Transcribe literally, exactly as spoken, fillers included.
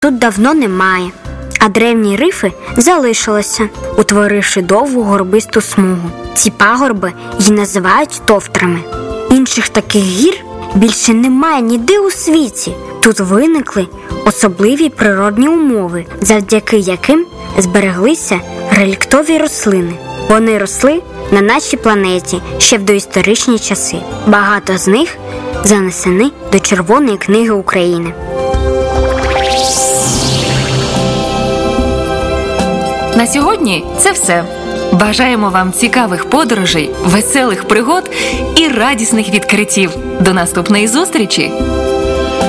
тут давно немає, а древні рифи залишилися, утворивши довгу горбисту смугу. Ці пагорби й називають товтрами. Інших таких гір більше немає ніде у світі. Тут виникли особливі природні умови, завдяки яким збереглися реліктові рослини. Вони росли на нашій планеті ще в доісторичні часи. Багато з них занесені до Червоної книги України. На сьогодні це все. Бажаємо вам цікавих подорожей, веселих пригод і радісних відкриттів. До наступної зустрічі!